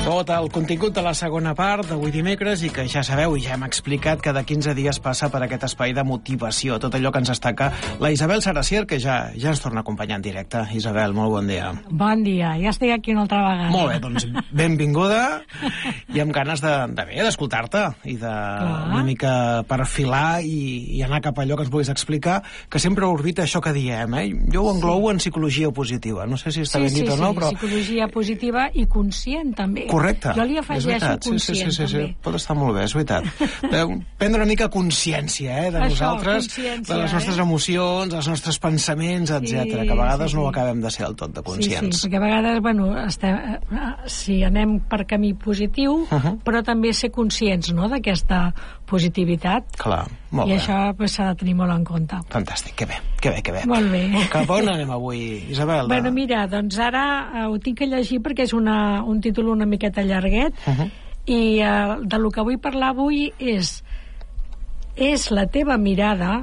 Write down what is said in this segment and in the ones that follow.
Tot el contingut de la segona part d'avui dimecres i que ja sabeu i ja hem explicat que de 15 dies passa per aquest espai de motivació, tot allò que ens destaca la Isabel Saracier, que ja ens torna a acompanyar en directe. Isabel, molt bon dia. Bon dia, ja estic aquí una altra vegada. Molt bé, doncs benvinguda i amb ganes d'escoltar-te i una mica perfilar i anar cap a allò que ens vulguis explicar, que sempre orbita això que diem, Jo ho englobo en psicologia positiva, no sé si està ben dit o no, però... Sí, psicologia positiva i conscient també. Correcte. Jo li afegeixo conscient, també. Pot estar molt bé, és veritat. Prendre una mica consciència, de nosaltres, de les nostres emocions, dels nostres pensaments, etc. Que a vegades no ho acabem de ser del tot de conscients. Sí, perquè a vegades, sí, anem per camí positiu, però també ser conscients, no?, d'aquesta positivitat. Clar, molt bé. I això s'ha de tenir molt en compte. Fantàstic, que bé. Molt bé. Cap on anem avui, Isabel? Bueno, mira, doncs ara ho tinc que llegir perquè és un títol una miqueta llarguet, i de lo que vull parlar avui és la teva mirada,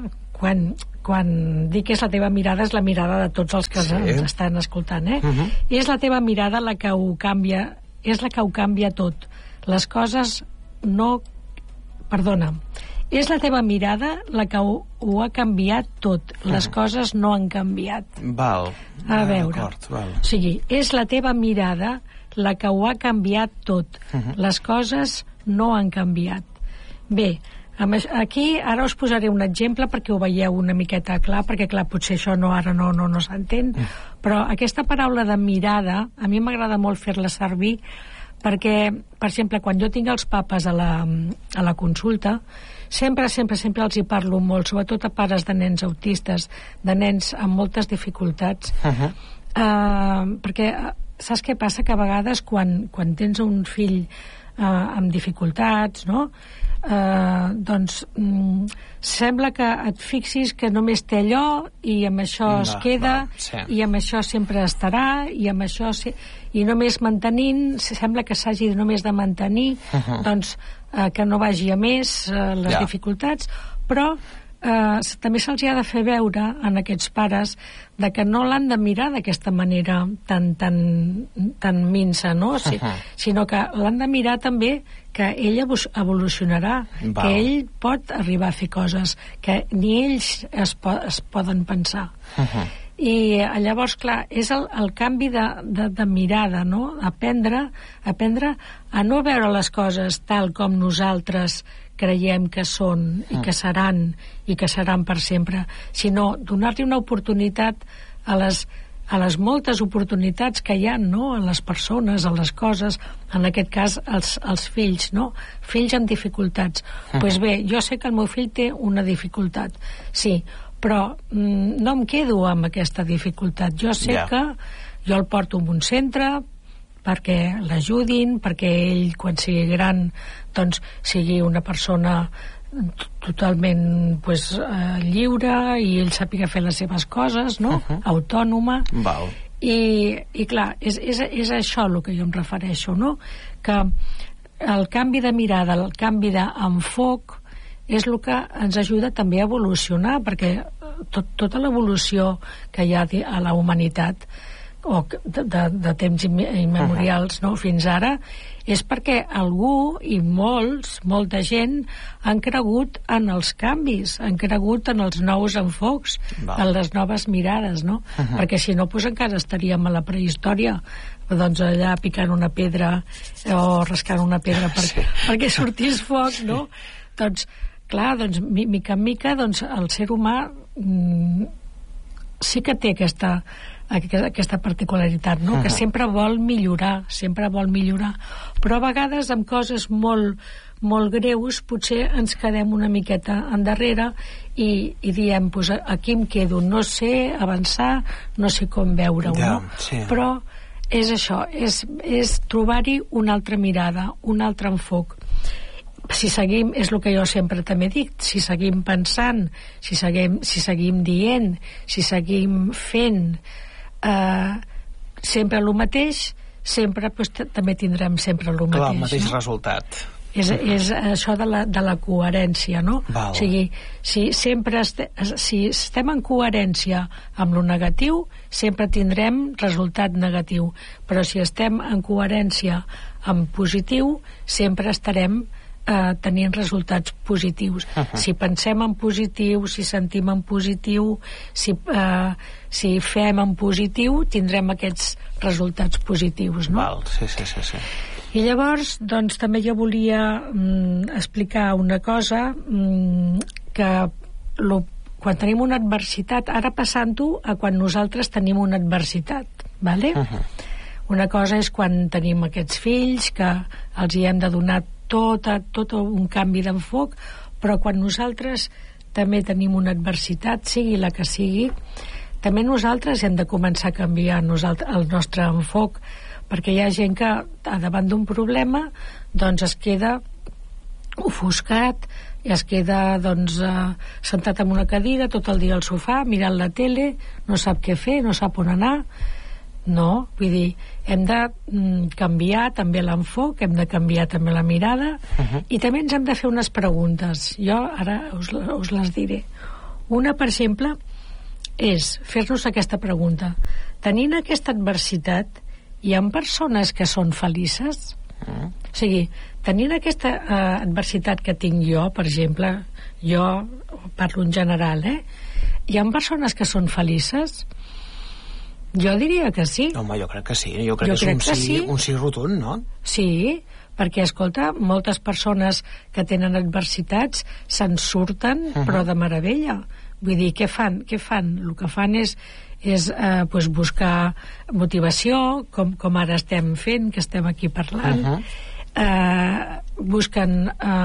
quan dic és la teva mirada, és la mirada de tots els que ens estan escoltant, és la teva mirada la que ho canvia, és la que ho canvia tot. Les coses no... Perdona. És la teva mirada la que ho ha canviat tot. Les coses no han canviat. Val. A veure. Val. O sigui, és la teva mirada la que ho ha canviat tot. Les coses no han canviat. Bé, aquí ara us posaré un exemple perquè ho veieu una miqueta clar, perquè clar, potser això ara no s'entén, però aquesta paraula de mirada a mi m'agrada molt fer-la servir perquè, per exemple, quan jo tinc els papes a la consulta, sempre els hi parlo molt, sobretot a pares de nens autistes, de nens amb moltes dificultats, perquè saps què passa? Que a vegades quan tens un fill amb dificultats, no?, doncs sembla que et fixis que només té allò i amb això es queda i amb això sempre estarà i amb això i només mantenint, sembla que s'hagi només de mantenir, doncs que no vagi a més les dificultats, però també se'ls ha de fer veure en aquests pares de que no l'han de mirar d'aquesta manera tan minsa, no? Sinó que l'han de mirar també que ell evolucionarà, que ell pot arribar a fer coses que ni ells es poden pensar. I llavors, clar, és el canvi de mirada, no? Aprendre a no veure les coses tal com nosaltres creiem que són i que seran per sempre, sinó donar-li una oportunitat a les moltes oportunitats que hi ha, no?, a les persones, a les coses, en aquest cas els fills, no? Fills amb dificultats. Doncs bé, jo sé que el meu fill té una dificultat, sí, però no em quedo amb aquesta dificultat. Jo sé que jo el porto en un centre perquè l'ajudin, perquè ell, quan sigui gran, doncs sigui una persona totalment lliure i ell sàpiga fer les seves coses, no? Autònoma. Val. I clar, és això el que jo em refereixo, no? Que el canvi de mirada, el canvi d'enfoc és el que ens ajuda també a evolucionar, perquè tota l'evolució que hi ha a la humanitat o de temps immemorials, no?, fins ara, és perquè algú i molta gent han cregut en els canvis, han cregut en els nous enfocs, en les noves mirades, no? Perquè si no, doncs encara estaríem a la prehistòria, doncs allà picant una pedra o rascant una pedra perquè sortís foc, no? Doncs, clar, mica en mica, el ser humà sí que té aquesta particularitat, no? Que sempre vol millorar, però a vegades amb coses molt greus potser ens quedem una miqueta endarrere i diem, doncs aquí em quedo, no sé avançar, no sé com veure-ho, no? Però és això, és trobar-hi una altra mirada, un altre enfoc. Si seguim, és el que jo sempre també dic, si seguim pensant, si seguim dient, si seguim fent sempre el mateix, sempre també tindrem sempre el mateix. Clar, el mateix resultat. És això de la coherència, no? Val. O sigui, si estem en coherència amb lo negatiu, sempre tindrem resultat negatiu, però si estem en coherència amb positiu, sempre estarem tenint resultats positius. Si pensem en positiu, si sentim en positiu, si fem en positiu, tindrem aquests resultats positius, no? Val, sí. I llavors, doncs, també jo volia explicar una cosa, que quan tenim una adversitat, ara passant-ho a quan nosaltres tenim una adversitat, ¿vale? Una cosa és quan tenim aquests fills, que els hi hem de donar tot un canvi d'enfoc, però quan nosaltres també tenim una adversitat, sigui la que sigui, també nosaltres hem de començar a canviar el nostre enfoc, perquè hi ha gent que davant d'un problema doncs es queda ofuscat i es queda sentat en una cadira tot el dia al sofà mirant la tele, no sap què fer, no sap on anar. No, vull dir, hem de canviar també l'enfoc, hem de canviar també la mirada, i també ens hem de fer unes preguntes. Jo ara us les diré. Una, per exemple, és fer-nos aquesta pregunta: tenint aquesta adversitat, hi ha persones que són felices? O sigui, tenint aquesta adversitat que tinc jo, per exemple, jo parlo en general, hi ha persones que són felices? Jo diria que sí. Home, jo crec que sí. Jo crec que és un sí rotund, no? Sí, perquè, escolta, moltes persones que tenen adversitats se'n surten, però de meravella. Vull dir, què fan? El que fan és buscar motivació, com ara estem fent, que estem aquí parlant. Busquen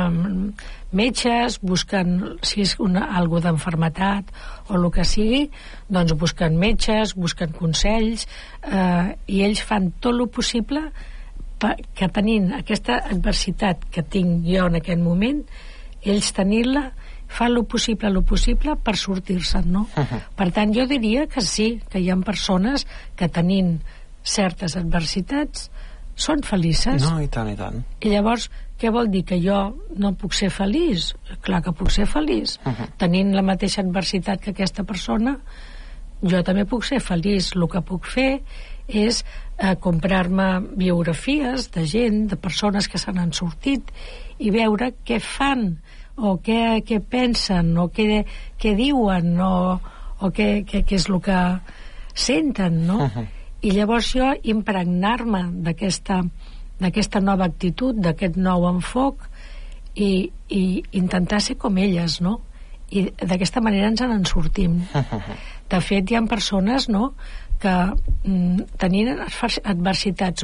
metges, busquen, si és algo d'enfermetat o el que sigui, doncs busquen metges, busquen consells, i ells fan tot el possible que tenint aquesta adversitat que tinc jo en aquest moment, ells tenir-la, fan el possible per sortir-se'n, no? Per tant, jo diria que sí, que hi ha persones que tenint certes adversitats són felices. No, i tant. I llavors, què vol dir? Que jo no puc ser feliç? Clar que puc ser feliç. Tenint la mateixa adversitat que aquesta persona, jo també puc ser feliç. El que puc fer és comprar-me biografies de gent, de persones que se n'han sortit, i veure què fan, o què pensen, o què diuen, o què és el que senten, no? I llavors jo impregnar-me d'aquesta nova actitud, d'aquest nou enfoc, i intentar ser com elles, no? I d'aquesta manera ens en sortim. De fet, hi ha persones, no?, que tenint adversitats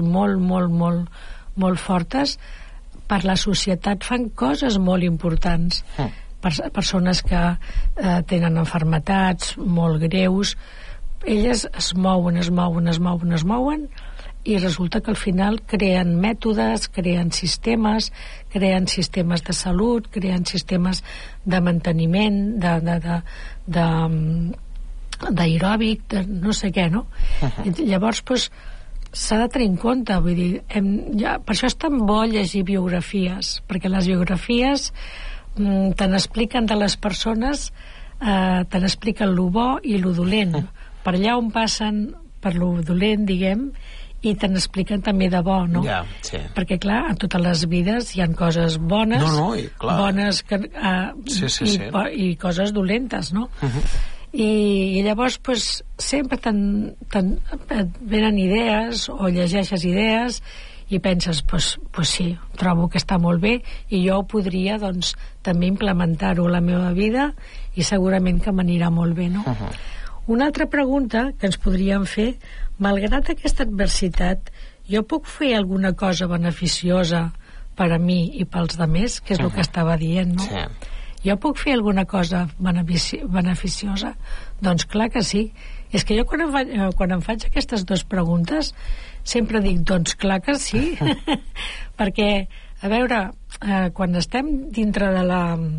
molt fortes, per la societat fan coses molt importants. Persones que tenen malalties molt greus, elles es mouen i resulta que al final creen mètodes, creen sistemes de salut, creen sistemes de manteniment, d'aeròbic, no sé què, no? Llavors, doncs, s'ha de tenir en compte, vull dir, per això és tan bo llegir biografies, perquè les biografies te n'expliquen de les persones, te n'expliquen lo bo i lo dolent, per allà on passen per lo dolent, diguem, i te n'expliquen també de bo, no? Ja, sí. Perquè, clar, en totes les vides hi ha coses bones, bones i coses dolentes, no? I llavors, pues, sempre venen idees o llegeixes idees i penses, pues sí, trobo que està molt bé i jo ho podria, doncs, també implementar-ho a la meva vida i segurament que m'anirà molt bé, no? Una altra pregunta que ens podríem fer: malgrat aquesta adversitat, jo puc fer alguna cosa beneficiosa per a mi i pels altres, que és el que estava dient, no? Sí. Jo puc fer alguna cosa beneficiosa? Doncs clar que sí. És que jo quan em faig aquestes dues preguntes sempre dic, doncs clar que sí. Perquè, a veure, quan estem dintre de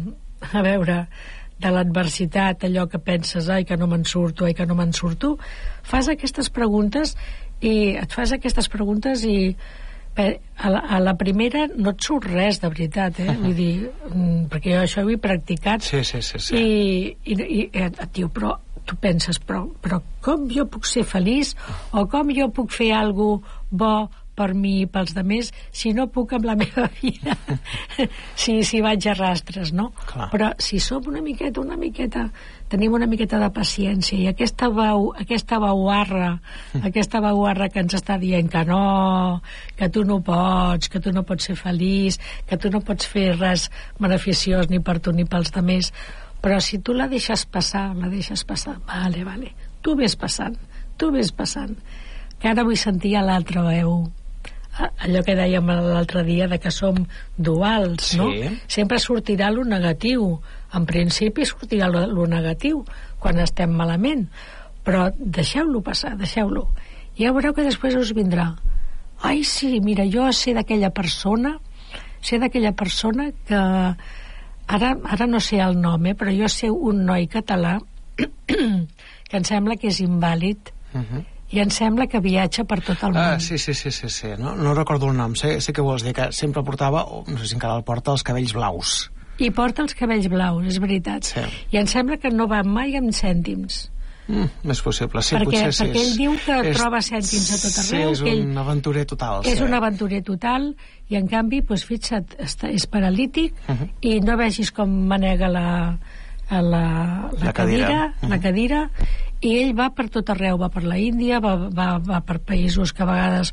l'adversitat, allò que penses, ai, que no me'n surto, fas aquestes preguntes i A la primera no et surt res, de veritat, vull dir, perquè jo això ho he practicat. Sí. I et diu, però tu penses, però com jo puc ser feliç o com jo puc fer alguna cosa bo per mi i pels demés si no puc amb la meva vida si vaig a rastres, no? Clar. Però si som una miqueta tenim una miqueta de paciència i aquesta veuarra que ens està dient que no, que tu no pots ser feliç, que tu no pots fer res beneficiós ni per tu ni pels demés, però si tu la deixes passar, vale, tu ves passant, que ara vull sentir l'altra veu, allò que dèiem l'altre dia de que som duals, no? Sempre sortirà lo negatiu, en principi sortirà lo negatiu quan estem malament, però deixeu-lo passar, deixeu-lo, i ja veureu que després us vindrà, ai sí, mira, jo sé d'aquella persona que ara no sé el nom, però jo sé un noi català que em sembla que és invàlid i em sembla que viatja per tot el món. Sí. No recordo el nom. Sé que vols dir que sempre portava, no sé si encara el porta, els cabells blaus. I porta els cabells blaus, és veritat. Sí. I em sembla que no va mai amb cèntims. És possible, sí, perquè potser sí. Perquè ell diu que troba cèntims a tot arreu. Sí, és un aventurer total. És un aventurer total, i en canvi, doncs, fixa't, és paralític i no vegis com manega la cadira, i ell va per tot arreu, va per la Índia, va per països que a vegades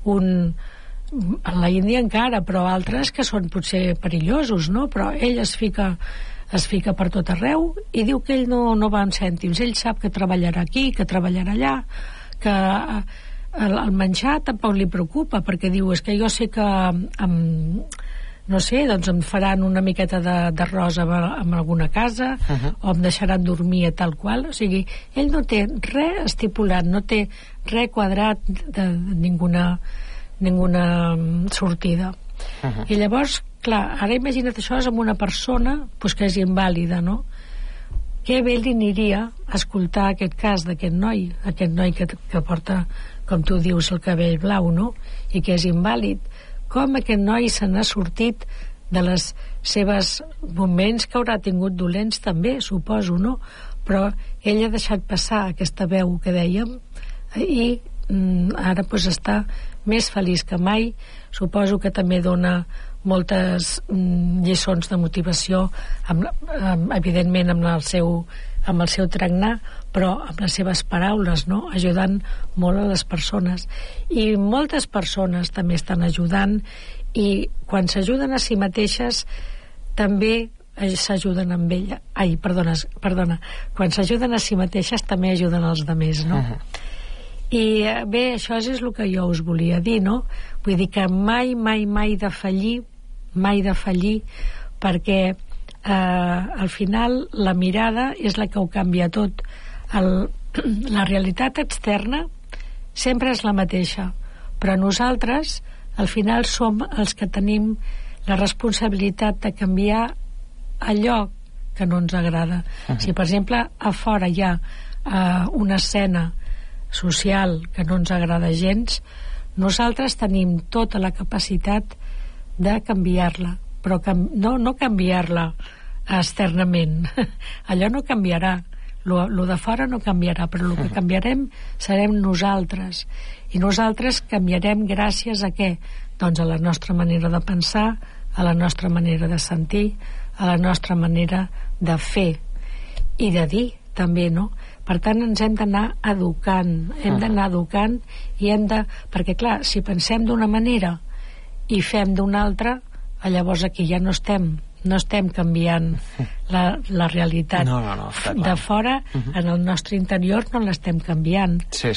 a la Índia encara, però altres que són potser perillosos, no? Però ell es fica per tot arreu i diu que ell no va amb cèntims, ell sap que treballarà aquí, que treballarà allà, que el menjar tampoc li preocupa, perquè diu, és que jo sé que no sé, doncs em faran una miqueta d'arròs en alguna casa, o em deixaran dormir tal qual, o sigui, ell no té res estipulat, no té res quadrat de ninguna sortida. I llavors, clar, ara imagina't això amb una persona pues, que és invàlida, no? Que bé li aniria a escoltar aquest cas d'aquest noi que porta, com tu dius, el cabell blau, no? I que és invàlid. Com aquest noi se n'ha sortit de les seves moments que haurà tingut dolents també, suposo, no? Però ell ha deixat passar aquesta veu que dèiem i ara pues, està més feliç que mai. Suposo que també dona moltes lliçons de motivació, evidentment amb el seu tracnar, però amb les seves paraules, no? Ajudant molt a les persones, i moltes persones també estan ajudant, i quan s'ajuden a si mateixes també s'ajuden amb ella. Perdona, quan s'ajuden a si mateixes també ajuden els altres, no? I bé, això és el que jo us volia dir, no? Vull dir que mai de fallir, perquè al final la mirada és la que ho canvia tot. La realitat externa sempre és la mateixa, però nosaltres al final som els que tenim la responsabilitat de canviar allò que no ens agrada. Si per exemple a fora hi ha una escena social que no ens agrada gens, nosaltres tenim tota la capacitat de canviar-la, però no canviar-la externament. Allò no canviarà, lo de fora no canviarà, però el que canviarem serem nosaltres, i nosaltres canviarem gràcies a què? Doncs a la nostra manera de pensar, a la nostra manera de sentir, a la nostra manera de fer i de dir també, no? Per tant, ens hem d'anar educant, i perquè clar, si pensem d'una manera i fem d'una altra, llavors aquí ja no estem canviant la realitat. No, de fora, en el nostre interior no l'estem canviant. Sí.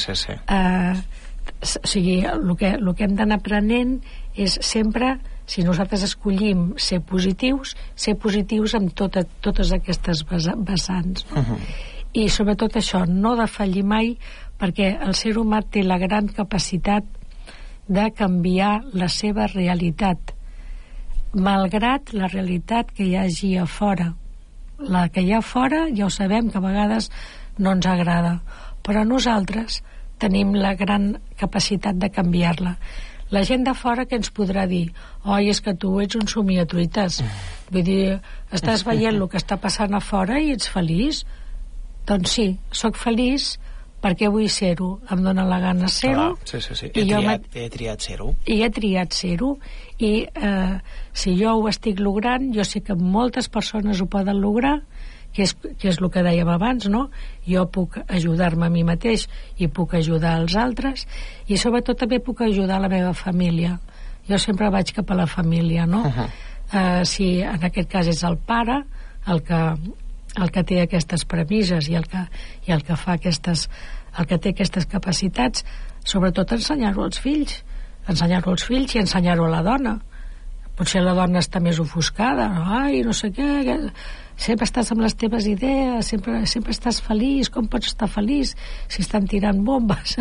O sigui, el que hem d'anar aprenent és sempre, si nosaltres escollim ser positius amb totes aquestes vessants, no? I sobretot això, no defallir mai, perquè el ser humà té la gran capacitat de canviar la seva realitat, malgrat la realitat que hi hagi a fora. La que hi ha a fora ja ho sabem que a vegades no ens agrada, però nosaltres tenim la gran capacitat de canviar-la. la gent de fora que ens podrà dir oi, és que tu ets un somiatruites, vull dir, estàs veient el que està passant a fora i ets feliç. Doncs sí, sóc feliç perquè vull ser-ho, em dóna la gana ser-ho. Sí. He triat ser-ho. I he triat ser-ho. I si jo ho estic logrant, jo sé que moltes persones ho poden lograr, que és el que dèiem abans, no? Jo puc ajudar-me a mi mateix i puc ajudar als altres, i sobretot també puc ajudar a la meva família. Jo sempre vaig cap a la família, no? Si en aquest cas és el pare el que té aquestes premisses i el que fa el que té aquestes capacitats, sobretot ensenyar-ho als fills i ensenyar-ho a la dona. Potser la dona està més ofuscada, no sé què, sempre estàs amb les teves idees, sempre estàs feliç, com pots estar feliç si estan tirant bombes?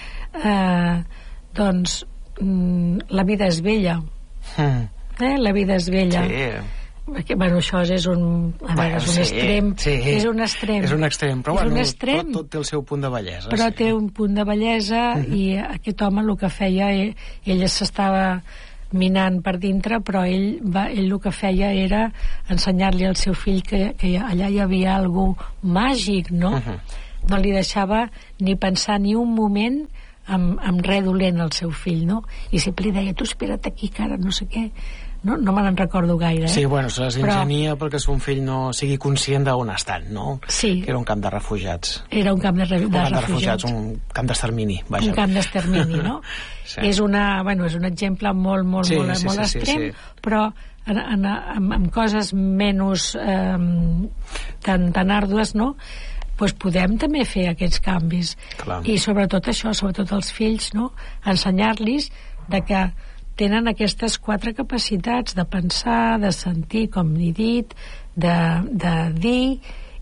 Doncs la vida és bella. La vida és bella. Perquè, això és un extrem. És un extrem. Però tot té el seu punt de bellesa. Però té un punt de bellesa i aquest home el que feia, ell s'estava minant per dintre, però ell el que feia era ensenyar-li al seu fill que allà hi havia alguna màgic, no? No li deixava ni pensar ni un moment en res dolent al seu fill, no? I sempre li deia, tu espera't aquí, que ara no sé què. No me n'en recordo gaire. Sí, se les ingenia perquè son fill no sigui conscient d'on estan, no? Sí. Que era un camp de refugiats. Era un camp de refugiats. Un camp d'extermini, vaja. Un camp d'extermini, no? Sí. És un exemple molt extrem, però amb coses menys tan àrdues, no? Doncs podem també fer aquests canvis. Clar. I sobretot això, sobretot els fills, no? Ensenyar-los que tenen aquestes 4 capacitats de pensar, de sentir, com he dit, de dir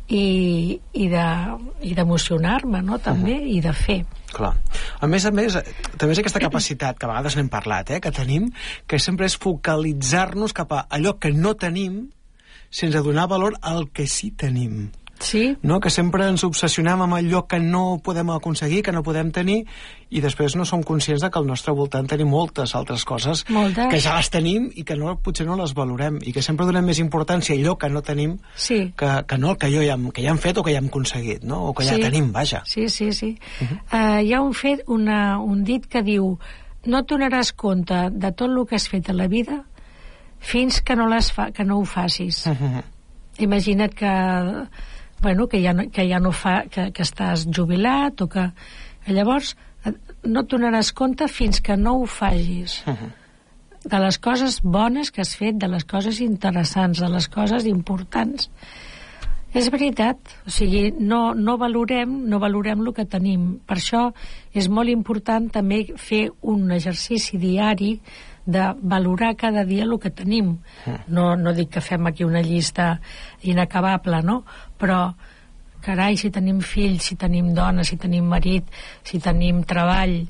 i d'emocionar-me, no? També, i de fer. Clar. A més, també és aquesta capacitat que a vegades n'hem parlat, que tenim, que sempre és focalitzar-nos cap a allò que no tenim sense donar valor al que sí tenim. Sí. No? Que sempre ens obsessionem amb allò que no podem aconseguir, que no podem tenir, i després no som conscients que al nostre voltant tenim moltes altres coses que ja les tenim i que potser no les valorem, i que sempre donem més importància a allò que no tenim que no el que ja hem fet o que ja hem aconseguit, no? O que ja tenim, vaja. Sí. Hi ha un dit que diu: no et donaràs compte de tot el que has fet a la vida fins que no ho facis. Imagina't que ja no fa, que estàs jubilat, o que llavors no et donaràs compte fins que no ho facis. De les coses bones que has fet, de les coses interessants, de les coses importants. És veritat, o sigui, no valorem el que tenim. Per això és molt important també fer un exercici diari de valorar cada dia el que tenim. No dic que fem aquí una llista inacabable, no? Però, carai, si tenim fills, si tenim dona, si tenim marit, si tenim treball,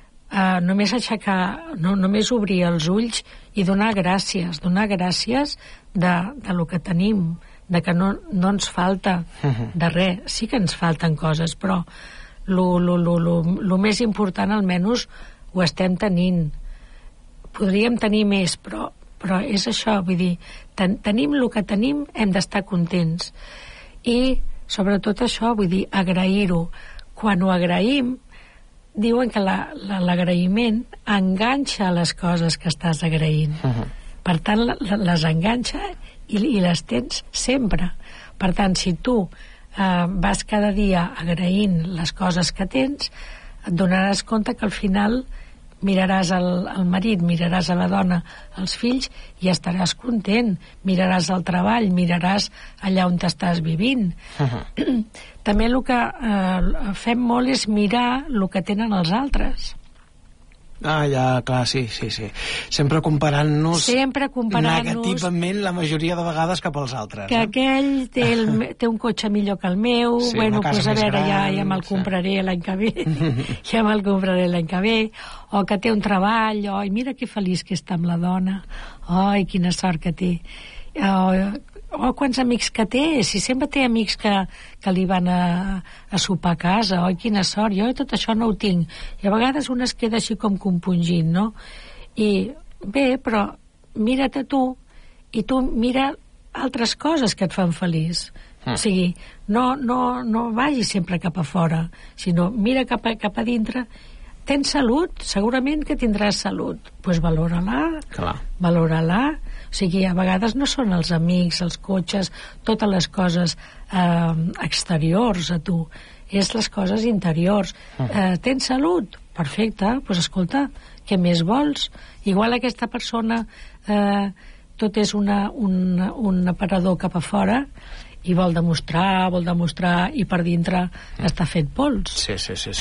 només obrir els ulls i donar gràcies de lo que tenim, de que no ens falta de res. Sí que ens falten coses, però lo més important almenys ho estem tenint. Podríem tenir més, però és això, vull dir, tenim el que tenim, hem d'estar contents. I sobretot això, vull dir, agrair-ho. Quan ho agraïm, diuen que l'agraïment enganxa les coses que estàs agraint. Per tant, les enganxa i les tens sempre. Per tant, si tu vas cada dia agraint les coses que tens, et donaràs compte que al final miraràs el marit, miraràs a la dona, els fills, i estaràs content. Miraràs el treball, miraràs allà on t'estàs vivint. També el que fem molt és mirar el que tenen els altres. Ja, clar, sí. Sempre comparant-nos negativament la majoria de vegades cap als altres. Que aquell té un cotxe millor que el meu, doncs a veure, ja me'l compraré l'any que ve, o que té un treball, oi, mira que feliç que està amb la dona, oi, quina sort que té, quants amics que té, si sempre té amics que li van a sopar a casa, oi, quina sort, jo tot això no ho tinc, i a vegades un es queda així com compungint, no? I bé, però mira't a tu i tu mira altres coses que et fan feliç. O sigui, no vagis sempre cap a fora, sinó mira cap a dintre. Tens salut? Segurament que tindràs salut. Doncs valora-la. O sigui, a vegades no són els amics, els cotxes, totes les coses exteriors a tu. És les coses interiors. Tens salut? Perfecte. Doncs escolta, què més vols? Igual aquesta persona tot és un aparador cap a fora i vol demostrar, i per dintre està fet pols. Sí.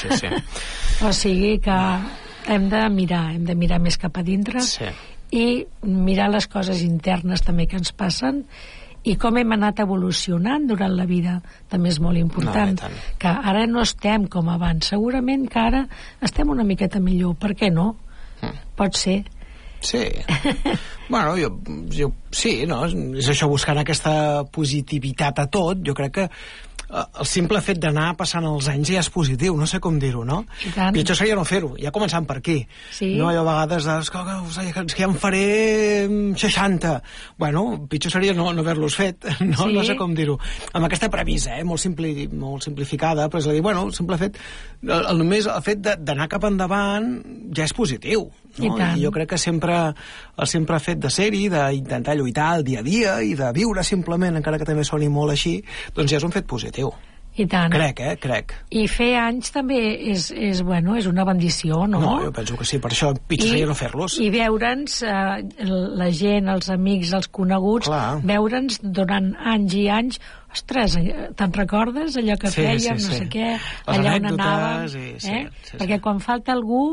O sigui que hem de mirar més cap a dintre i mirar les coses internes també que ens passen i com hem anat evolucionant durant la vida també és molt important. Que ara no estem com abans, segurament que ara estem una miqueta millor, per què no? Pot ser. Sí. Bueno, jo sí, no? És això, buscant aquesta positivitat a tot. Jo crec que el simple fet d'anar passant els anys ja és positiu, no sé com dir-ho, no? Pitjor seria no fer-ho, ja començant per aquí. Sí. No, allò a vegades que ja en faré 60. Bueno, pitjor seria no haver-los fet, no? Sí. No sé com dir-ho. Amb aquesta premissa, molt simplificada, però és a dir, bueno, només el fet d'anar cap endavant ja és positiu. No? I jo crec que sempre el fet de ser-hi, d'intentar lluitar el dia a dia i de viure simplement, encara que també soni molt així, doncs ja és un fet positiu. I tant. Crec. I fer anys també és una bendició, no? No, jo penso que sí, per això pitjor seria no fer-los. I veure'ns, la gent, els amics, els coneguts, veure'ns durant anys i anys. Ostres, te'n recordes allò que fèiem, no sé què, allà on anàvem? Perquè quan falta algú,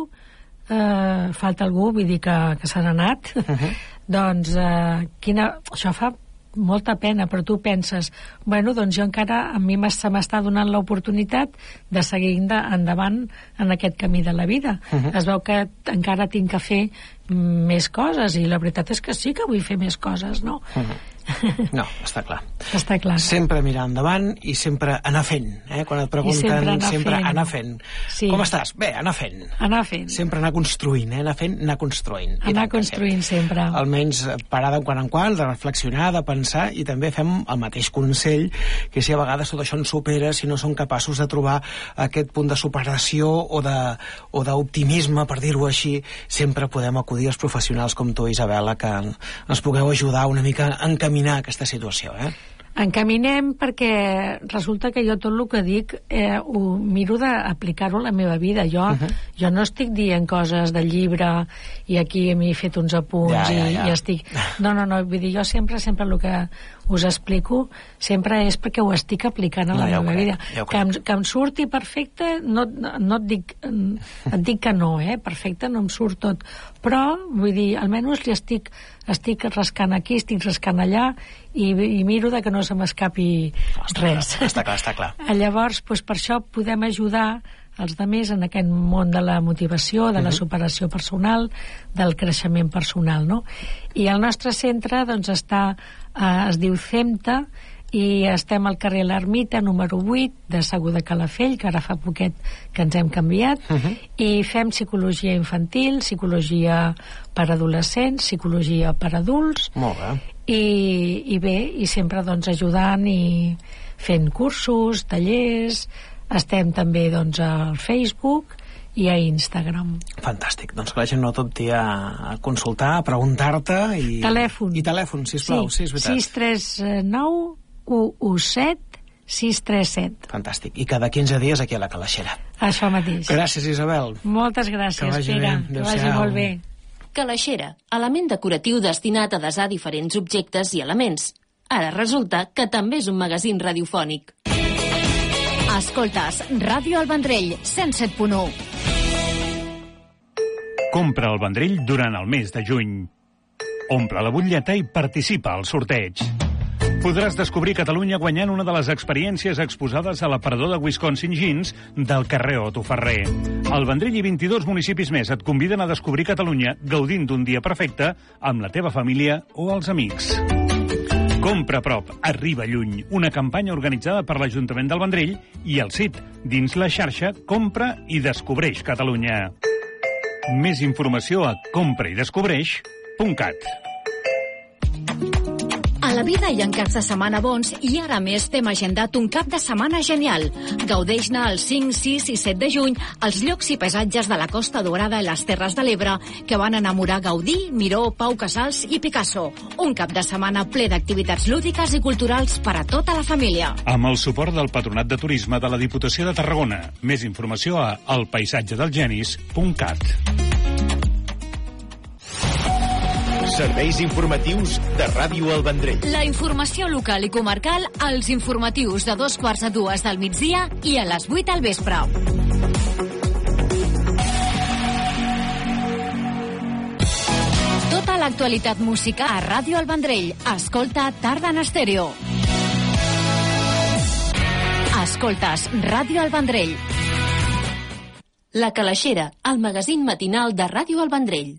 vull dir que se n'ha anat, doncs això fa molta pena, però tu penses, bueno, doncs jo encara, a mi se m'està donant l'oportunitat de seguir endavant en aquest camí de la vida. Es veu que encara tinc que fer més coses, i la veritat és que sí que vull fer més coses, no? No, està clar. Està clar. Sempre mirar endavant i sempre anar fent. Quan et pregunten, sempre anar fent. Sí. Com estàs? Bé, anar fent. Anar fent. Sempre anar construint, anar fent, anar construint. Anar construint sempre. Almenys parar de quan en quan, de reflexionar, de pensar, i també fem el mateix consell, que si a vegades tot això ens supera, si no som capaços de trobar aquest punt de superació o d'optimisme, per dir-ho així, sempre podem acudir als professionals com tu, Isabel, que ens pugueu ajudar una mica a encaminar aquesta situació, Encaminem, perquè resulta que jo tot el que dic ho miro d'aplicar-ho a la meva vida. Jo no estic dient coses del llibre i aquí m'he fet uns apunts i estic... No, vull dir, jo sempre el que us explico sempre és perquè ho estic aplicant a la meva vida. Que em surti perfecte, no et dic que no, perfecte no em surt tot, però vull dir, almenys li estic rascant aquí, estic rascant allà i miro que no se m'escapi res. Està clar. Llavors, per això podem ajudar els altres en aquest món de la motivació, de la superació personal, del creixement personal, no? I el nostre centre doncs es diu CEMTA i estem al carrer L'Ermita, número 8, de Segur de Calafell, que ara fa poquet que ens hem canviat, i fem psicologia infantil, psicologia per adolescents, psicologia per adults. Molt bé. I bé, i sempre doncs ajudant i fent cursos, tallers. Estem també doncs al Facebook i a Instagram. Fantàstic, doncs que la gent no tot dia a consultar, a preguntar-te i... Telèfon. I telèfon, sisplau, sí, és veritat. 639-117-637. Fantàstic, i cada 15 dies aquí a la Calaixera. Això mateix. Gràcies, Isabel. Moltes gràcies, Pere. Que vagi molt bé. Calaixera, element decoratiu destinat a desar diferents objectes i elements. Ara resulta que també és un magazín radiofònic. Escoltes Ràdio El Vendrell, 107.1. Compra el Vendrell durant el mes de juny. Omple la butlleta i participa al sorteig. Podràs descobrir Catalunya guanyant una de les experiències exposades a l'aparador de Wisconsin Jeans del carrer Otto Ferrer. El Vendrell i 22 municipis més et conviden a descobrir Catalunya gaudint d'un dia perfecte amb la teva família o els amics. Compra a prop, arriba lluny. Una campanya organitzada per l'Ajuntament del Vendrell i el CIT, dins la xarxa Compra i Descobreix Catalunya. Més informació a compraidescobreix.cat. A la vida hi ha caps de setmana bons i ara més t'hem agendat un cap de setmana genial. Gaudeix-ne el 5, 6 i 7 de juny als llocs i paisatges de la Costa Daurada i les Terres de l'Ebre que van enamorar Gaudí, Miró, Pau Casals i Picasso. Un cap de setmana ple d'activitats lúdiques i culturals per a tota la família. Amb el suport del Patronat de Turisme de la Diputació de Tarragona. Més informació a elpaisatgedelgenis.cat. Serveis informatius de Ràdio El Vendrell. La informació local i comarcal als informatius de 2:45 del migdia i a les 8 al vespre. Tota l'actualitat musical a Ràdio El Vendrell. Escolta Tarda en Estèreo. Escoltes Ràdio El Vendrell. La Calaixera, el magazín matinal de Ràdio El Vendrell.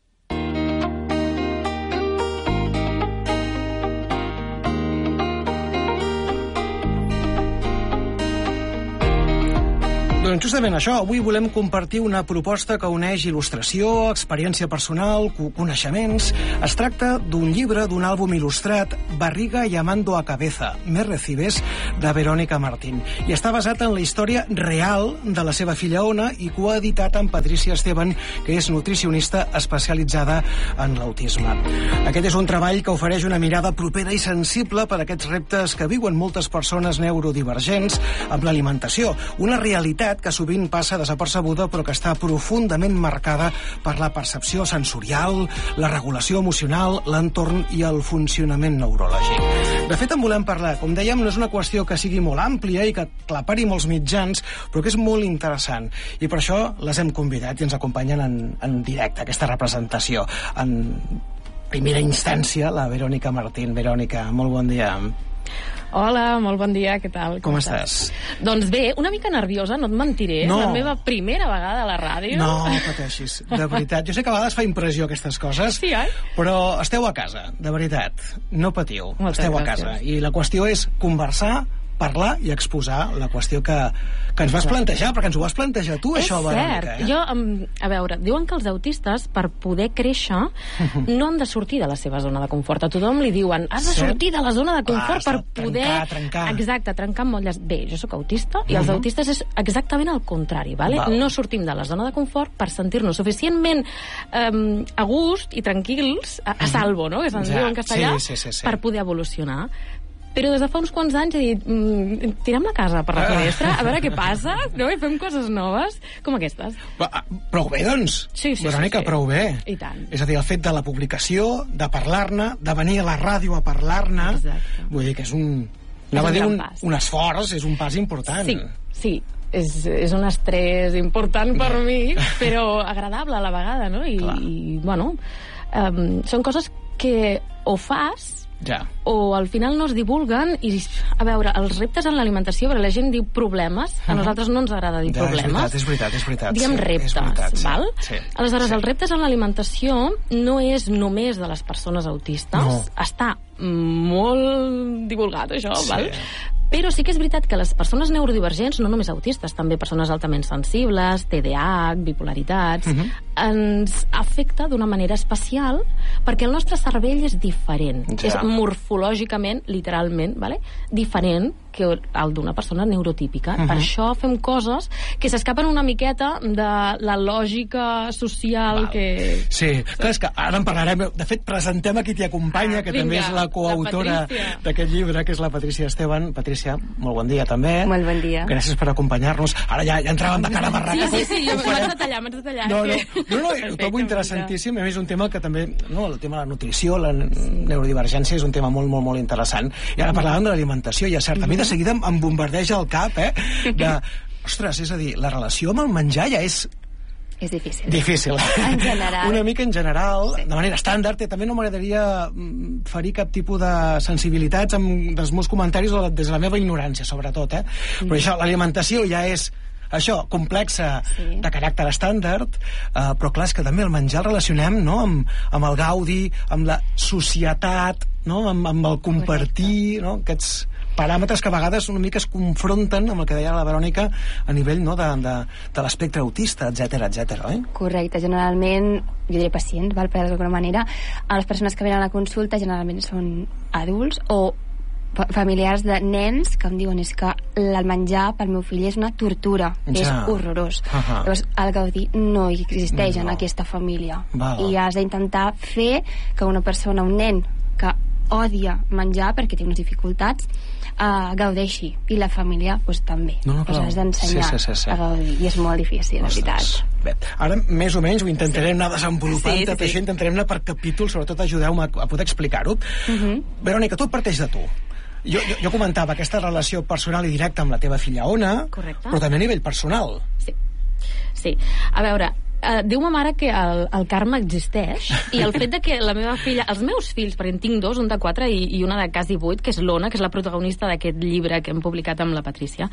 Doncs justament això, avui volem compartir una proposta que uneix il·lustració, experiència personal, coneixements. Es tracta d'un llibre, d'un àlbum il·lustrat, Barriga llamando a cabeza, me recibes, de Verónica Martín. I està basat en la història real de la seva filla Ona i coeditat amb Patricia Esteban, que és nutricionista especialitzada en l'autisme. Aquest és un treball que ofereix una mirada propera i sensible per a aquests reptes que viuen moltes persones neurodivergents amb l'alimentació, una realitat que sovint passa desapercebuda però que està profundament marcada per la percepció sensorial, la regulació emocional, l'entorn i el funcionament neurològic. De fet, en volem parlar. Com dèiem, no és una qüestió que sigui molt àmplia i que aclapari molts mitjans, però que és molt interessant. I per això les hem convidat i ens acompanyen en directe, aquesta representació. En primera instància, la Verónica Martín. Verónica, molt bon dia. Hola, molt bon dia, què tal? Com estàs? Doncs bé, una mica nerviosa, no et mentiré. No. És la meva primera vegada a la ràdio. No pateixis, de veritat. Jo sé que a vegades fa impressió aquestes coses, sí, però esteu a casa, de veritat. No patiu, moltes esteu gràcies. a casa. I la qüestió és conversar, parlar i exposar la qüestió que ens vas plantejar, perquè ens ho vas plantejar tu, això, Verónica. És cert. Jo, a veure, diuen que els autistes, per poder créixer, no han de sortir de la seva zona de confort. A tothom li diuen, has de sortir de la zona de confort per poder... Trencar. Exacte, trencar motlles. Bé, jo sóc autista i els autistes és exactament el contrari, vale? No sortim de la zona de confort per sentir-nos suficientment a gust i tranquils, a salvo, no?, que se'n diu en castellà, per poder evolucionar. Però des de fa uns quants anys he dit, tirem la casa per la finestra, a veure què passa, no? I fem coses noves, com aquestes. Prou bé, doncs. Sí, Verónica, prou bé. I tant. És a dir, el fet de la publicació, de parlar-ne, de venir a la ràdio a parlar-ne, vull dir que és un esforç, és un pas important. Sí. És un estrès important per mi, però agradable a la vegada, no? I bueno, són coses que o fas o al final no es divulguen i, a veure, els reptes en l'alimentació, la gent diu problemes, a nosaltres no ens agrada dir problemes. És veritat. Diem reptes, val? Aleshores, els reptes en l'alimentació no és només de les persones autistes, està molt divulgat això, val? Però sí que és veritat que les persones neurodivergents, no només autistes, també persones altament sensibles, TDAH, bipolaritats, ens afecta d'una manera especial perquè el nostre cervell és diferent. És morfològicament, literalment, diferent que el d'una persona neurotípica. Per això fem coses que s'escapen una miqueta de la lògica social que... Sí, clar, és que ara en parlarem. De fet, presentem a qui t'hi acompanya, que també és la coautora d'aquest llibre, que és la Patricia Esteban. Patricia, molt bon dia també. Molt bon dia. Gràcies per acompanyar-nos. Ara ja entràvem de cara a barraca. Sí, jo m'haig de tallar. No, ho trobo interessantíssim. A més, és un tema que també, el tema de la nutrició, la neurodivergència, és un tema molt, molt, molt interessant. I ara parlàvem de l'alimentació, i és cert, a mi de seguida em bombardeja el cap, ostres, és a dir, la relació amb el menjar ja és... És difícil. Difícil. En general. Una mica en general, de manera estàndard, també no m'agradaria ferir cap tipus de sensibilitats dels meus comentaris o des de la meva ignorància, sobretot, Però això, l'alimentació ja és això, complexa, de caràcter estàndard, però clar, és que també el menjar el relacionem amb el gaudi, amb la societat, amb el compartir, aquests paràmetres que a vegades una mica es confronten amb el que deia la Verònica a nivell de l'espectre autista, etc, oi? Correcte, generalment, jo diré pacients, per dir d'alguna manera, les persones que venen a la consulta generalment són adults o familiars de nens que em diuen és que el menjar pel meu fill és una tortura, és horrorós. Llavors el Gaudí no existeix en aquesta família. I has d'intentar fer que una persona, un nen que odia menjar perquè té unes dificultats, gaudeixi, i la família també. Has d'ensenyar a gaudir, i és molt difícil, la veritat. Bé, ara més o menys ho intentarem anar desenvolupant, tot això intentarem anar per capítols, sobretot ajudeu-me a poder explicar-ho. Verònica, tot parteix de tu. Jo comentava aquesta relació personal i directa amb la teva filla Ona, però també a nivell personal. Sí. A veure, diu ma mare que el karma existeix, i el fet de que la meva filla, els meus fills, perquè en tinc dos, un de 4 i una de quasi 8, que és l'Ona, que és la protagonista d'aquest llibre que hem publicat amb la Patrícia,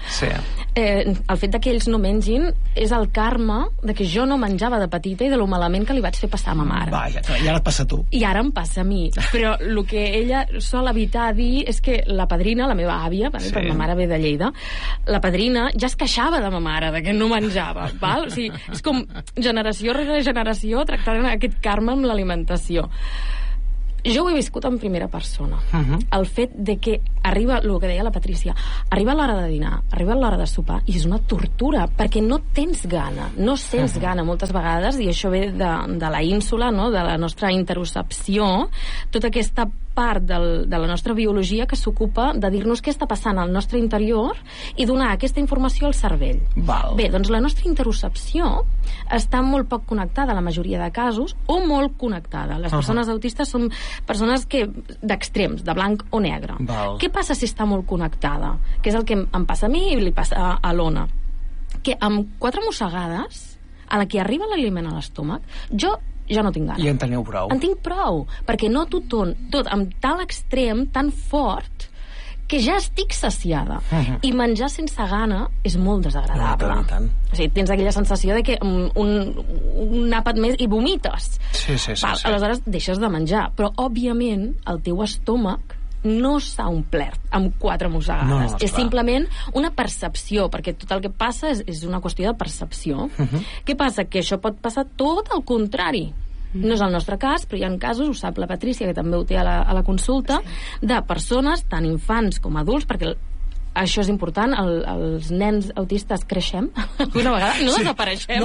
el fet de que ells no mengin és el karma de que jo no menjava de petita i de lo malament que li vaig fer passar a ma mare. I ara et passa a tu. I ara em passa a mi. Però el que ella sol evitar dir és que la padrina, la meva àvia, perquè ma mare ve de Lleida, la padrina ja es queixava de ma mare, de que no menjava. O sigui, és com generació rere generació tractant aquest karma amb l'alimentació. Jo ho he viscut en primera persona. El fet de que arriba, el que deia la Patrícia, arriba l'hora de dinar, arriba l'hora de sopar, i és una tortura, perquè no tens gana, no sents gana moltes vegades, i això ve de la ínsula, no? De la nostra interocepció, tota aquesta part de la nostra biologia que s'ocupa de dir-nos què està passant al nostre interior i donar aquesta informació al cervell. Bé, doncs la nostra interocepció està molt poc connectada a la majoria de casos, o molt connectada. Les persones autistes són persones d'extrems, de blanc o negre. Què passa si està molt connectada? Que és el que em passa a mi i li passa a l'Ona. Que amb 4 mossegades, a la que arriba l'aliment a l'estómac, jo ja no tinc gana. I en teniu prou. En tinc prou, perquè noto tot amb tal extrem, tan fort, que ja estic saciada. I menjar sense gana és molt desagradable. O sigui, tens aquella sensació de que un àpat més i vomites. Aleshores deixes de menjar, però òbviament el teu estómac no s'ha omplert amb 4 mossegades. És simplement una percepció, perquè tot el que passa és una qüestió de percepció. Què passa? Que això pot passar tot al contrari. No és el nostre cas, però hi ha casos, ho sap la Patrícia, que també ho té a la consulta, de persones, tant infants com adults, perquè això és important, els nens autistes creixem una vegada, no desapareixem.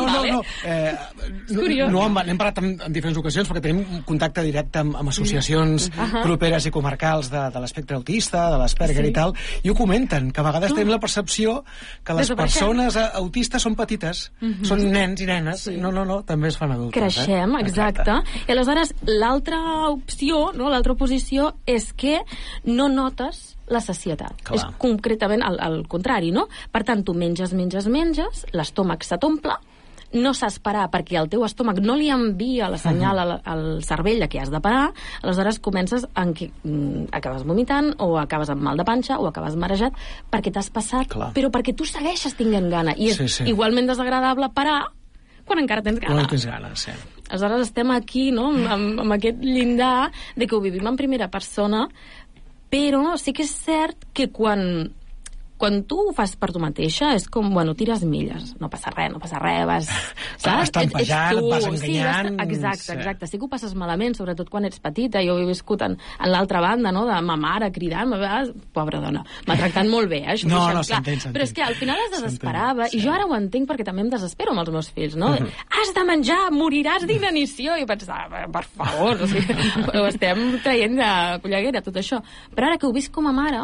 N'hem parlat en diferents ocasions perquè tenim contacte directe amb associacions properes i comarcals de l'espectre autista, de l'Asperger i tal, i ho comenten, que a vegades tenim la percepció que les persones autistes són petites, són nens i nenes. No, també es fan adultes. Creixem, exacte. I aleshores l'altra opció, l'altra oposició, és que no notes la sacietat. És concretament al contrari, no? Per tant, tu menges, l'estómac se t'omple, no saps parar perquè el teu estómac no li envia la senyal al cervell que has de parar, aleshores comences en què acabes vomitant, o acabes amb mal de panxa, o acabes marejat, perquè t'has passat, però perquè tu segueixes tinguent gana. I és igualment desagradable parar quan encara tens gana. Aleshores estem aquí, no?, amb aquest llindar de que ho vivim en primera persona, però sí que és cert que quan tu ho fas per tu mateixa és com, tires milles, no passa res, vas tampejant, vas enganyant. Exacte, sí que ho passes malament, sobretot quan ets petita. Jo ho he viscut en l'altra banda, no?, de ma mare cridant, pobra dona, m'ha tractat molt bé, això ho deixem clar. Però és que al final es desesperava, i jo ara ho entenc perquè també em desespero amb els meus fills, no? Has de menjar, moriràs d'inanició, i pensava, per favor, ho estem traient de colleguera, tot això. Però ara que ho visc com a mare,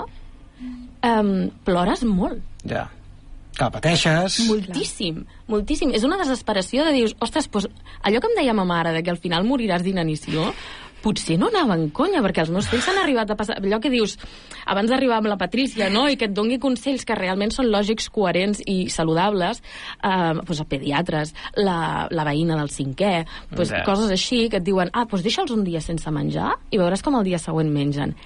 plores molt. Ja. Que pateixes. Moltíssim. És una desesperació de dir, ostres, allò que em deia ma mare, que al final moriràs d'inanició, potser no anava en conya, perquè els meus fills s'han arribat a passar... Allò que dius, abans d'arribar amb la Patrícia, no?, i que et doni consells que realment són lògics, coherents i saludables, a pediatres, la veïna del 5è, coses així, que et diuen, deixa'ls un dia sense menjar i veuràs com el dia següent mengen.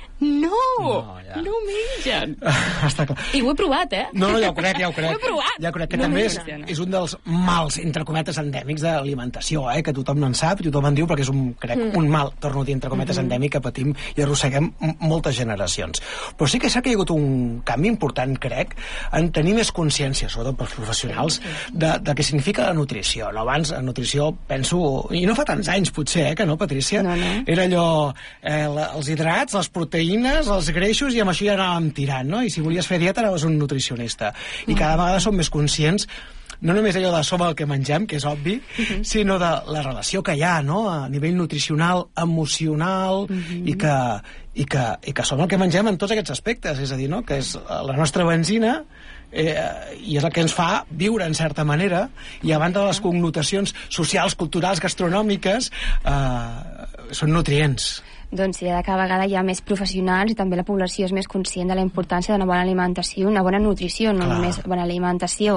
No mengen. Està clar. I ho he provat, No, ja ho crec. Ho he provat. Ja crec que també és un dels mals, entre cometes, endèmics de l'alimentació, que tothom no en sap, tothom en diu, perquè és un mal, torno a dir, dir, entre cometes, endèmic que patim i arrosseguem moltes generacions. Però sí que és cert que hi ha hagut un canvi important, crec, en tenir més consciència, sobretot pels professionals, de què significa la nutrició. No? Abans, la nutrició, penso, i no fa tants anys, potser, que no, Patrícia? No. Era allò, els hidrats, les proteïnes, els greixos, i amb això ja anàvem tirant, no? I si volies fer dieta, anaves un nutricionista. I cada vegada som més conscients, no només allò de som el que mengem, que és obvi, sinó de la relació que hi ha, no?, a nivell nutricional, emocional, i que som el que mengem en tots aquests aspectes, és a dir, no?, que és la nostra benzina, i és el que ens fa viure en certa manera, i a banda de les connotacions socials, culturals, gastronòmiques, són nutrients. Doncs sí, cada vegada hi ha més professionals i també la població és més conscient de la importància d'una bona alimentació, una bona nutrició, no només bona alimentació.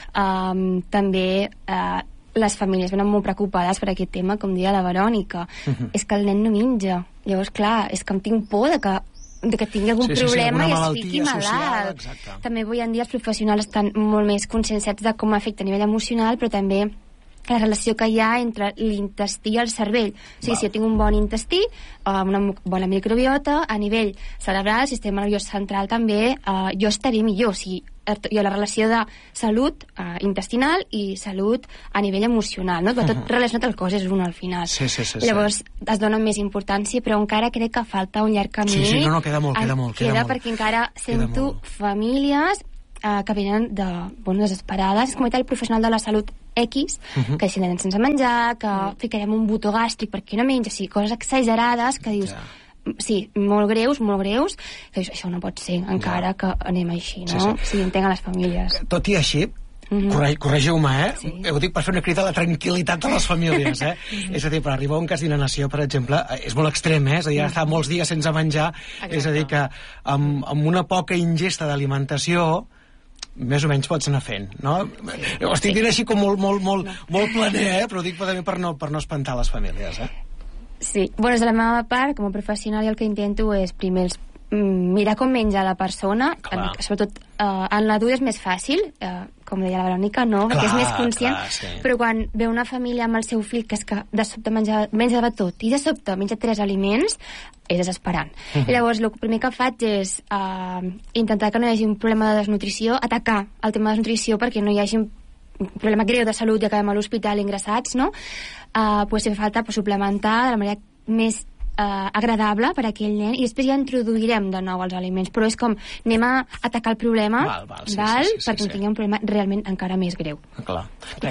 També les famílies venen molt preocupades per aquest tema, com deia la Verònica. És que el nen no menja. Llavors, clar, és que em tinc por de que tingui algun problema i es fiqui malalt. També avui en dia els professionals estan molt més conscienciats de com afecta a nivell emocional, però també la relació que hi ha entre l'intestí i el cervell. O sigui, si jo tinc un bon intestí, una bona microbiota, a nivell cerebral, el sistema nerviós central també, jo estaré millor. O sigui, hi ha la relació de salut intestinal i salut a nivell emocional, no? Tot relacionat al cos és un al final. Llavors es dona més importància, però encara crec que falta un llarg camí. No, queda molt. Queda perquè encara sento famílies que venen desesperades. És com el professional de la salut X, que si nens sense menjar, que ficarem un botó gàstric perquè no menja, coses exagerades que dius, sí, molt greus, que això no pot ser encara que anem així, no? O sigui, entenc a les famílies. Tot i així, corregiu-me, ho dic per fer una crida a la tranquil·litat de les famílies, és a dir, per arribar a un cas d'inanició, per exemple, és molt extrem, és a dir, estar molts dies sense menjar, és a dir, que amb una poca ingesta d'alimentació més o menys pots anar fent, no? Ho estic dient així com molt planer, però ho dic també per no espantar les famílies, Sí, des de la meva part, com a professional, el que intento és primer mirar com menja la persona, sobretot en l'adult és més fàcil, com deia la Verònica, no? Perquè és més conscient, però quan ve una família amb el seu fill que és que de sobte menja de tot i de sobte menja 3 aliments, és desesperant. I llavors el primer que faig és intentar que no hi hagi un problema de desnutrició, atacar el tema de desnutrició perquè no hi hagi un problema greu de salut i acabem a l'hospital ingressats, no? Si fa falta suplementar de la manera més agradable per a aquell nen i després ja introduirem de nou els aliments, però és com anem a atacar el problema perquè no tingui un problema realment encara més greu. Clar,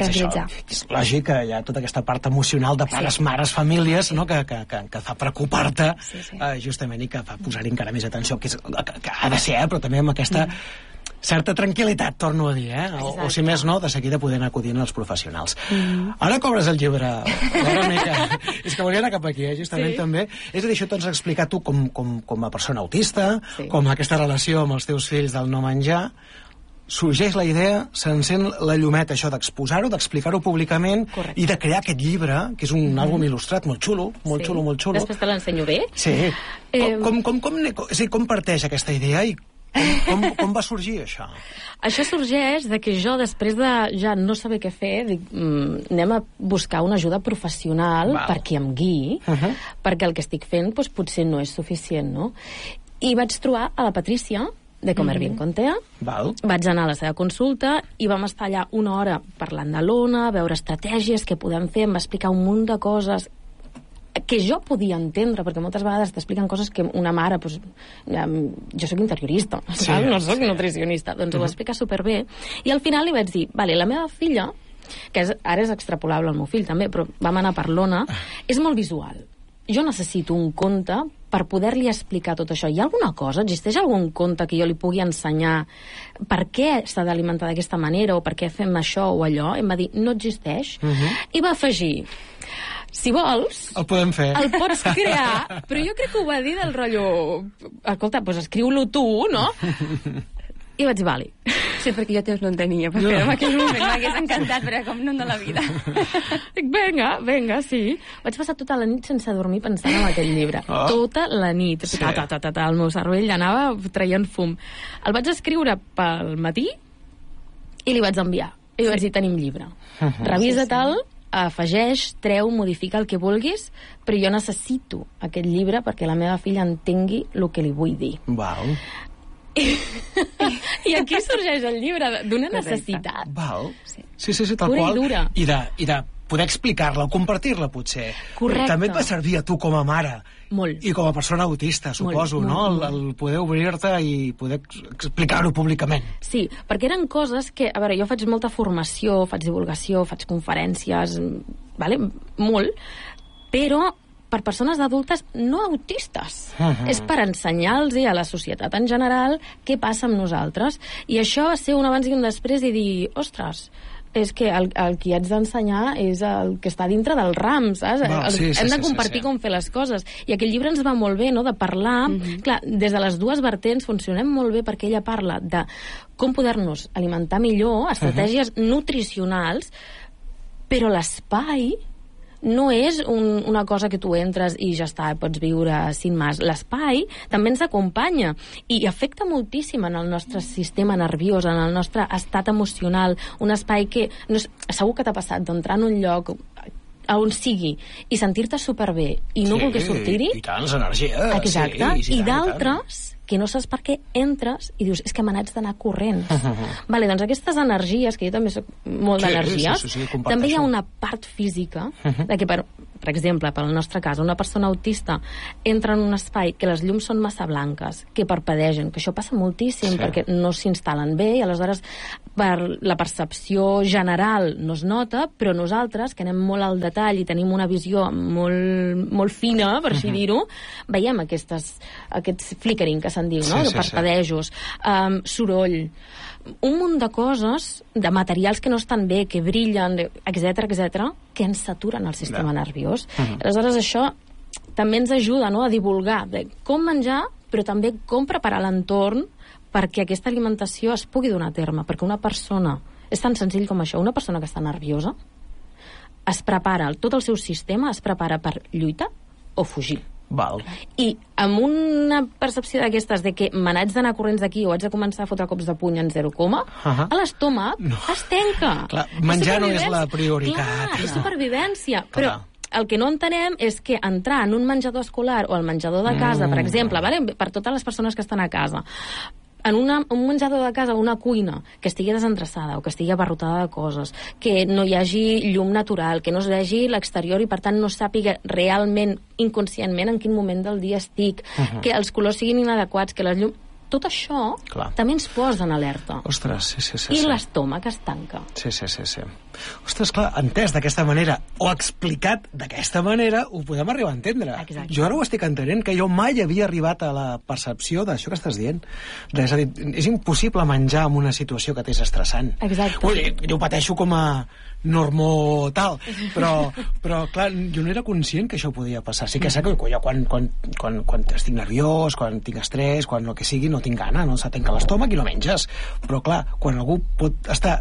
és lògic que hi ha tota aquesta part emocional de pares, mares, famílies, no? que fa preocupar-te justament i que fa posar-hi encara més atenció, que ha de ser, però també amb aquesta certa tranquil·litat, torno a dir, o si més no, de seguida poder anar acudint als professionals. Ara cobres el llibre, Verònica. És que volia anar cap aquí, justament també. És a dir, això t'ho has explicat tu com a persona autista, com aquesta relació amb els teus fills del no menjar. Sorgeix la idea, s'encén la llumeta, això d'exposar-ho, d'explicar-ho públicament i de crear aquest llibre, que és un àlbum il·lustrat molt xulo, molt xulo. Després te l'ensenyo bé. Sí. Com parteix aquesta idea i com va sorgir això? Això sorgeix de que jo, després de ja no saber què fer, dic, anem a buscar una ajuda professional perquè em guiï, perquè el que estic fent potser no és suficient, no? I vaig trobar a la Patrícia de Comer Bien con Tea. Vaig anar a la seva consulta i vam estar allà una hora parlant de l'ONA, veure estratègies que podem fer, em va explicar un munt de coses que jo podia entendre, perquè moltes vegades t'expliquen coses que una mare, jo soc interiorista, no soc nutricionista, doncs ho va explicar superbé, i al final li vaig dir, la meva filla, que ara és extrapolable al meu fill també, però vam anar per l'ONA, és molt visual. Jo necessito un conte per poder-li explicar tot això. Hi ha alguna cosa? Existeix algun conte que jo li pugui ensenyar per què s'ha d'alimentar d'aquesta manera o per què fem això o allò? I em va dir, no existeix. I va afegir, si vols... El podem fer. El pots crear, però jo crec que ho va dir del rotllo... Escolta, escriu-lo tu, no? I vaig dir, vale. Sí, perquè jo teus no en tenia, però en aquell moment m'hagués encantat, però com no de la vida. Dic, vinga, sí. Vaig passar tota la nit sense dormir pensant en aquell llibre. Tota la nit. El meu cervell anava traient fum. El vaig escriure pel matí i li vaig enviar. I li vaig dir, tenim llibre. Revisa't-el afegeix, treu, modifica el que vulguis, però jo necessito aquest llibre perquè la meva filla entengui el que li vull dir. Val. I aquí sorgeix el llibre d'una necessitat. Val. Sí, tal pura qual. I dura. I de poder explicar-la o compartir-la, potser. Correcte. També et va servir a tu com a mare. Molt. I com a persona autista, suposo, molt, no? Molt. El poder obrir-te i poder explicar-ho públicament. Sí, perquè eren coses que, a veure, jo faig molta formació, faig divulgació, faig conferències, vale? Molt, però per persones adultes no autistes. És per ensenyar-los a la societat en general què passa amb nosaltres. I això va ser un abans i un després i dir, ostres, és que el qui haig d'ensenyar és el que està dintre del RAM, saps? Hem de compartir com fer les coses. I aquell llibre ens va molt bé, no?, de parlar. Clar, des de les dues vertents funcionem molt bé perquè ella parla de com poder-nos alimentar millor, estratègies nutricionals, però l'espai no és una cosa que tu entres i ja està, pots viure sin más. L'espai també ens acompanya i afecta moltíssim en el nostre sistema nerviós, en el nostre estat emocional, un espai que segur que t'ha passat d'entrar en un lloc on sigui i sentir-te superbé i no voler sortir-hi. I tant, l'energia. Exacte. I d'altres que no saps per què entres i dius, és que me n'haig d'anar corrents. Vale, doncs aquestes energies, que jo també soc molt d'energies, també hi ha una part física de que, per exemple, pel nostre cas, una persona autista entra en un espai que les llums són massa blanques, que parpadegen, que això passa moltíssim perquè no s'instal·len bé i aleshores per la percepció general no es nota, però nosaltres, que anem molt al detall i tenim una visió molt fina, per així dir-ho, veiem aquests flickering que se'n diu, no? Parpadejos, soroll, un munt de coses, de materials que no estan bé, que brillen, etc, que ens saturen el sistema nerviós. Aleshores, això també ens ajuda, no?, a divulgar de com menjar, però també com preparar l'entorn perquè aquesta alimentació es pugui donar a terme, perquè una persona, és tan senzill com això, una persona que està nerviosa es prepara, tot el seu sistema es prepara per lluitar o fugir. Val. I amb una percepció d'aquestes de que me n'haig d'anar corrents d'aquí o haig de començar a fotre cops de puny en 0, a l'estómac es tanca. Clar, menjar no és la prioritat. Clar, és supervivència. Però el que no entenem és que entrar en un menjador escolar o al menjador de casa, per exemple, per totes les persones que estan a casa, en un menjador de casa, una cuina que estigui desendreçada o que estigui abarrotada de coses, que no hi hagi llum natural, que no es vegi l'exterior i per tant no sàpiga realment, inconscientment, en quin moment del dia estic, que els colors siguin inadequats, que les llums... Tot això també ens posa en alerta. Ostres, sí. I l'estómac es tanca. Sí. Ostres, clar, entès d'aquesta manera o explicat d'aquesta manera ho podem arribar a entendre. Exacte. Jo ara ho estic entenent, que jo mai havia arribat a la percepció d'això que estàs dient. És a dir, és impossible menjar en una situació que t'és estressant. Exacte. Jo ho pateixo com a normo tal, però clar, jo no era conscient que això podia passar. Sí que sé que jo quan estic nerviós, quan tinc estrès, quan el que sigui, no tinc gana, no se tanca l'estómac i no menges. Però clar, quan algú pot estar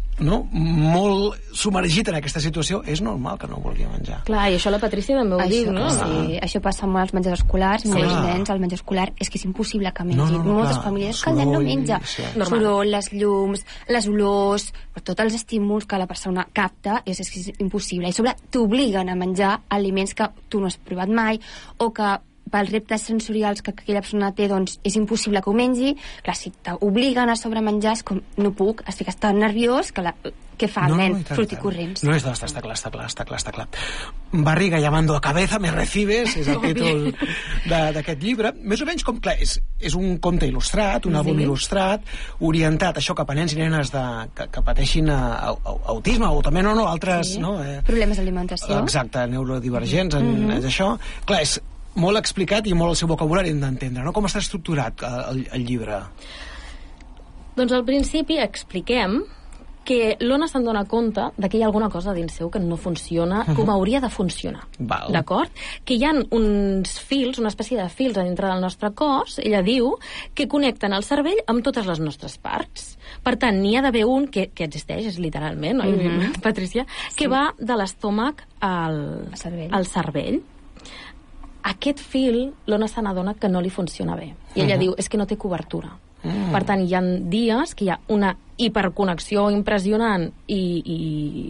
molt submergit en aquesta situació, és normal que no vulgui menjar. Clar, i això la Patrícia també ho diu, no? Sí, això passa molt als menjadors escolars, molts nens al menjar escolar és que és impossible que mengin. Moltes famílies que el nen no menja. Soroll, les llums, les olors, tots els estímuls que la persona capta, és que és impossible. I sobre t'obliguen a menjar aliments que tu no has provat mai o que pels reptes sensorials que aquella persona té, doncs és impossible que ho mengi. Clar, si t'obliguen a sobremenjar és com, no puc, estic tan nerviós que fa el nen, sortir corrents. No, està clar. Barriga llamando a cabeza, me recibes, és el títol d'aquest llibre. Més o menys com, clar, és un conte il·lustrat, un àlbum il·lustrat, orientat això cap a nens i nenes que pateixin autisme o també altres... Problemes d'alimentació. Exacte, neurodivergents, és això. Clar, és molt explicat i molt el seu vocabulari hem d'entendre, no? Com està estructurat el llibre? Doncs al principi expliquem que l'Ona se'n dona compte que hi ha alguna cosa dins seu que no funciona com hauria de funcionar. D'acord? Que hi ha uns fils, una espècie de fils a dintre del nostre cos, ella diu, que connecten el cervell amb totes les nostres parts. Per tant, n'hi ha d'haver un que existeix, és literalment, oi, Patrícia? Que va de l'estómac al cervell. Aquest fil, l'Ona se n'adona que no li funciona bé. I ella diu, és que no té cobertura. Per tant, hi ha dies que hi ha una hiperconnexió impressionant i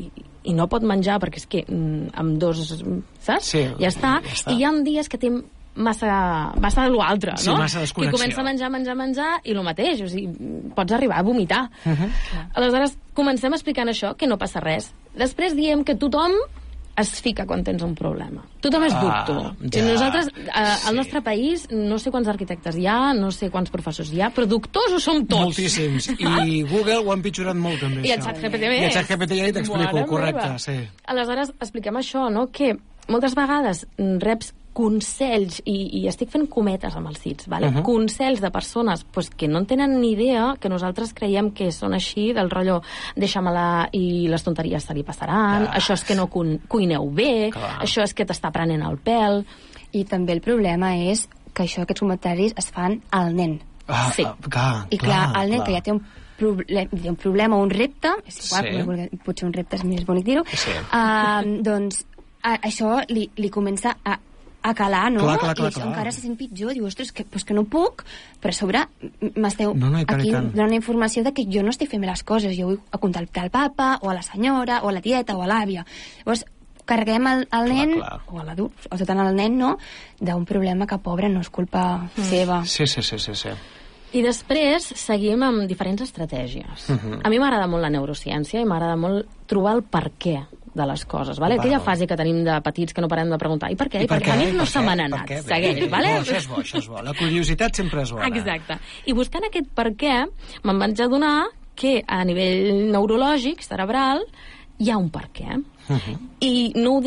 i no pot menjar perquè és que amb 2, saps? Sí, ja està. I hi ha dies que té massa l'altre, no? Sí, massa desconnexió. Que comença a menjar i el mateix, o sigui, pots arribar a vomitar. Aleshores, comencem explicant això, que no passa res. Després diem que tothom es fica quan tens un problema. Tothom és doctor. Ja. Nosaltres, al nostre país, no sé quants arquitectes hi ha, no sé quants professors hi ha, però doctors ho som tots. Moltíssims. I Google ho ha empitjorat molt, també. I el ChatGPT més. I el ChatGPT ja t'explico, correcte, sí. Aleshores, expliquem això, no?, que moltes vegades reps consells, i estic fent cometes amb els dits, vale? Consells de persones pues, que no en tenen ni idea, que nosaltres creiem que són així, del rotllo deixa-me-la i les tonteries se li passaran, això és que no cuineu bé, això és que t'està prenent el pèl. I també el problema és que aquests comentaris es fan al nen. Sí. I clar, el nen que ja té un problema o un repte, és igual, potser un repte és més bonic dir-ho, doncs això li comença a calar, no? Clar. I això encara se sent pitjor. Diu, ostres, que no puc, però a sobre m'esteu aquí donant informació de que jo no estic fent bé les coses. Jo vull contactar al papa, o a la senyora, o a la tieta, o a l'àvia. Llavors, carreguem el nen, o a l'adult, o tot el nen, no?, d'un problema que, pobre, no és culpa seva. Sí. I després seguim amb diferents estratègies. A mi m'agrada molt la neurociència i m'agrada molt trobar el per què de les coses, vale? Aquella fase que tenim de petits que no parem de preguntar i per què? A mi no se m'han anat. Segueix, vale? Això és bo. La curiositat sempre és bona. Exacte. I buscant aquest per què, me'n vaig adonar que a nivell neurològic, cerebral, hi ha un per què. I no ho dic